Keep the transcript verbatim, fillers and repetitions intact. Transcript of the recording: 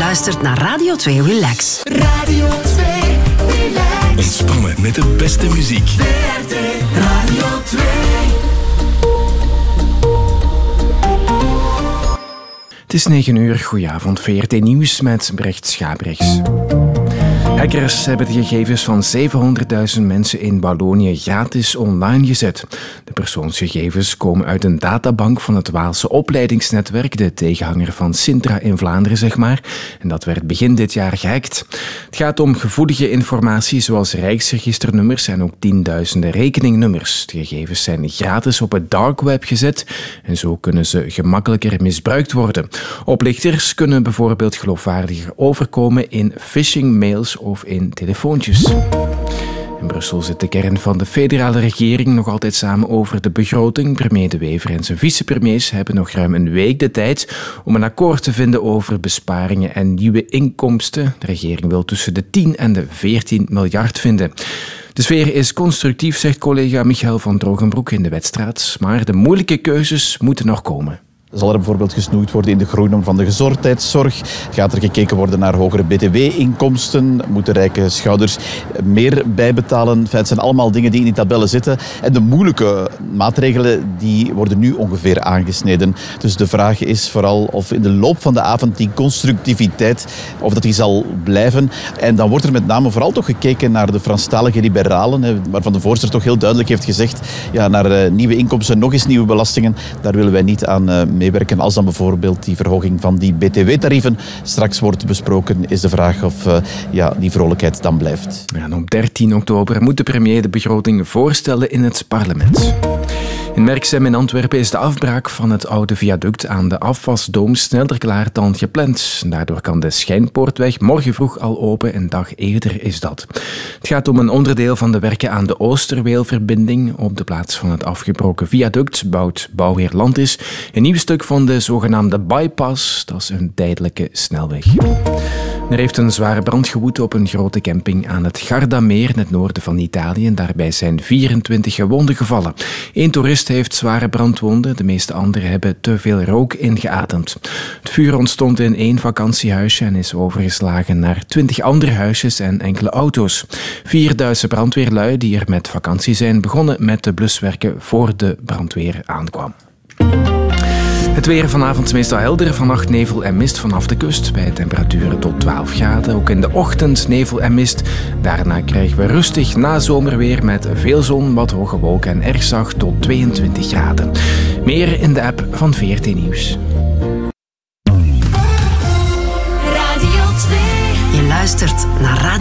luistert naar Radio twee Relax. Radio twee Relax. Ontspannen met de beste muziek. V R T Radio twee. Het is negen uur, goedenavond, V R T Nieuws met Brecht Schabrichs. Hackers hebben de gegevens van zevenhonderdduizend mensen in Wallonië gratis online gezet. De persoonsgegevens komen uit een databank van het Waalse opleidingsnetwerk, de tegenhanger van Sintra in Vlaanderen, zeg maar. En dat werd begin dit jaar gehackt. Het gaat om gevoelige informatie zoals rijksregisternummers en ook tienduizenden rekeningnummers. De gegevens zijn gratis op het dark web gezet en zo kunnen ze gemakkelijker misbruikt worden. Oplichters kunnen bijvoorbeeld geloofwaardiger overkomen in phishing-mails of in telefoontjes. In Brussel zit de kern van de federale regering nog altijd samen over de begroting. Premier De Wever en zijn vicepremiers hebben nog ruim een week de tijd om een akkoord te vinden over besparingen en nieuwe inkomsten. De regering wil tussen de tien en de veertien miljard vinden. De sfeer is constructief, zegt collega Michael van Drogenbroek in de Wetstraat, maar de moeilijke keuzes moeten nog komen. Zal er bijvoorbeeld gesnoeid worden in de groeinorm van de gezondheidszorg? Gaat er gekeken worden naar hogere B T W-inkomsten? Moeten rijke schouders meer bijbetalen? Het zijn allemaal dingen die in die tabellen zitten. En de moeilijke maatregelen die worden nu ongeveer aangesneden. Dus de vraag is vooral of in de loop van de avond die constructiviteit, of dat die zal blijven. En dan wordt er met name vooral toch gekeken naar de Franstalige liberalen, waarvan de voorzitter toch heel duidelijk heeft gezegd, ja, naar nieuwe inkomsten, nog eens nieuwe belastingen, daar willen wij niet aan meewerken. Als dan bijvoorbeeld die verhoging van die B T W-tarieven straks wordt besproken, is de vraag of uh, ja, die vrolijkheid dan blijft. Ja, en op dertien oktober moet de premier de begroting voorstellen in het parlement. In Merksem in Antwerpen is de afbraak van het oude viaduct aan de afwasdoom sneller klaar dan gepland. Daardoor kan de Schijnpoortweg morgen vroeg al open, een dag eerder is dat. Het gaat om een onderdeel van de werken aan de Oosterweelverbinding. Op de plaats van het afgebroken viaduct bouwt Bouwheer Landis een nieuw stuk van de zogenaamde bypass. Dat is een tijdelijke snelweg. Er heeft een zware brand gewoed op een grote camping aan het Gardameer in het noorden van Italië. En daarbij zijn vierentwintig gewonden gevallen. Eén toerist heeft zware brandwonden, de meeste anderen hebben te veel rook ingeademd. Het vuur ontstond in één vakantiehuisje en is overgeslagen naar twintig andere huisjes en enkele auto's. Vier Duitse brandweerlui die er met vakantie zijn begonnen met de bluswerken voor de brandweer aankwam. Het weer vanavond meestal helder, vannacht nevel en mist vanaf de kust bij temperaturen tot twaalf graden. Ook in de ochtend nevel en mist. Daarna krijgen we rustig nazomerweer met veel zon, wat hoge wolken en erg zacht tot tweeëntwintig graden. Meer in de app van V R T Nieuws. Radio twee. Je luistert naar Radio